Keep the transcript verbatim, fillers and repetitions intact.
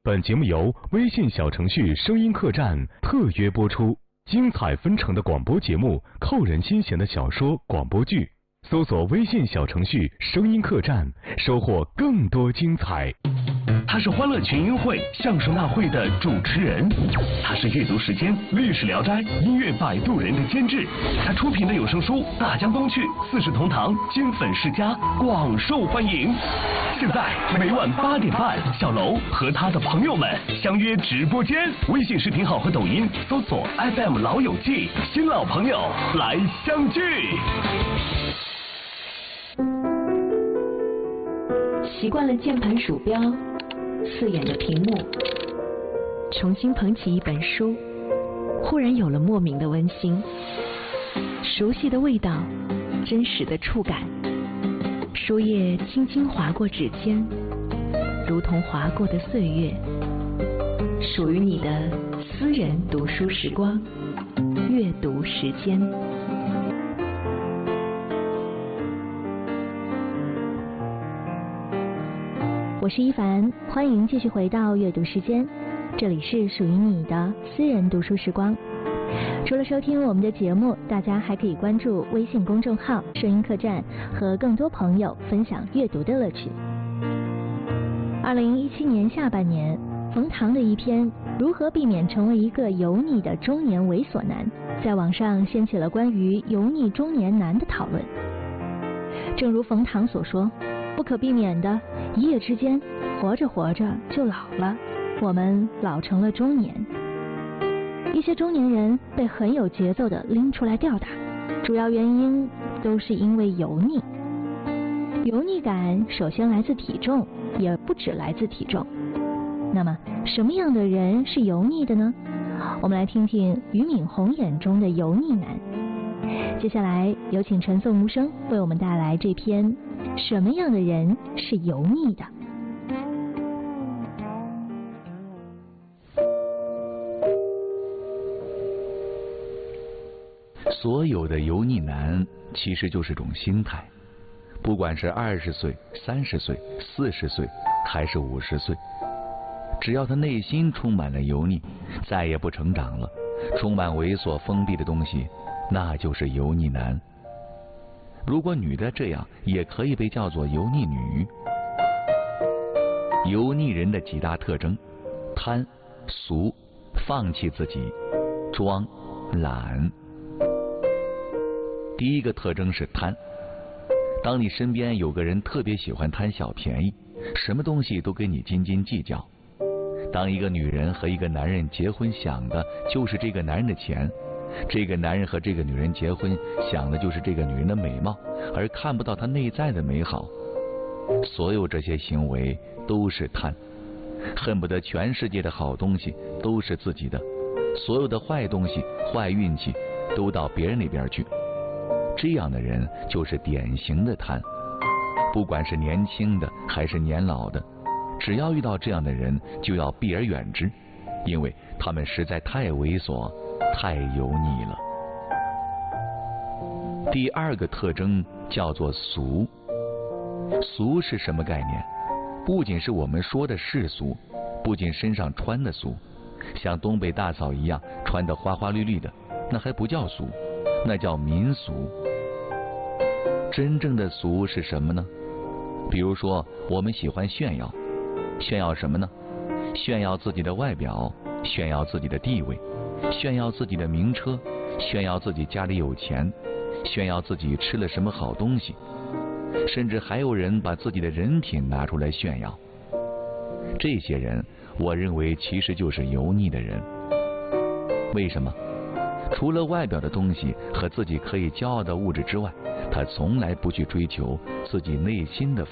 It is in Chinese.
本节目由微信小程序声音客栈特约播出，精彩纷呈的广播节目，扣人心弦的小说、广播剧，搜索微信小程序声音客栈，收获更多精彩。 他是欢乐群英会、相声大会的主持人，他是阅读时间、历史聊斋、音乐摆渡人的监制，他出品的有声书《大江东去》《四世同堂》《金粉世家》广受欢迎。现在每晚八点半，小楼和他的朋友们相约直播间，微信视频号和抖音搜索 F M 老友记，新老朋友来相聚。 习惯了键盘鼠标，刺眼的屏幕，重新捧起一本书，忽然有了莫名的温馨，熟悉的味道，真实的触感，书页轻轻划过指尖，如同划过的岁月，属于你的私人读书时光，阅读时间。 我是一凡，欢迎继续回到阅读时间，这里是属于你的私人读书时光。除了收听我们的节目，大家还可以关注微信公众号声音客栈，和更多朋友分享阅读的乐趣。二零一七年下半年，冯唐的一篇《如何避免成为一个油腻的中年猥琐男》在网上掀起了关于油腻中年男的讨论。正如冯唐所说，不可避免的，一夜之间，活着活着就老了，我们老成了中年。一些中年人被很有节奏的拎出来吊打，主要原因都是因为油腻。油腻感首先来自体重，也不只来自体重。那么什么样的人是油腻的呢？我们来听听俞敏洪眼中的油腻男。接下来有请陈颂无声为我们带来这篇什么样的人是油腻的。 所有的油腻男其实就是种心态，不管是二十岁、三十岁、四十岁，还是五十岁，只要他内心充满了油腻，再也不成长了，充满猥琐封闭的东西，那就是油腻男。如果女的这样，也可以被叫做油腻女。油腻人的几大特征：贪、俗、放弃自己、装、懒。第一个特征是贪。当你身边有个人特别喜欢贪小便宜，什么东西都跟你斤斤计较。当一个女人和一个男人结婚，想的就是这个男人的钱，这个男人和这个女人结婚，想的就是这个女人的美貌，而看不到她内在的美好。所有这些行为都是贪，恨不得全世界的好东西都是自己的，所有的坏东西、坏运气都到别人那边去。这样的人就是典型的贪，不管是年轻的还是年老的，只要遇到这样的人就要避而远之，因为他们实在太猥琐，太油腻了。第二个特征叫做俗。俗是什么概念？不仅是我们说的世俗，不仅身上穿的俗，像东北大嫂一样穿得花花绿绿的，那还不叫俗，那叫民俗。真正的俗是什么呢？比如说我们喜欢炫耀，炫耀什么呢？炫耀自己的外表，炫耀自己的地位，炫耀自己的名车，炫耀自己家里有钱，炫耀自己吃了什么好东西，甚至还有人把自己的人品拿出来炫耀。这些人我认为其实就是油腻的人。为什么？除了外表的东西和自己可以骄傲的物质之外，他从来不去追求自己内心的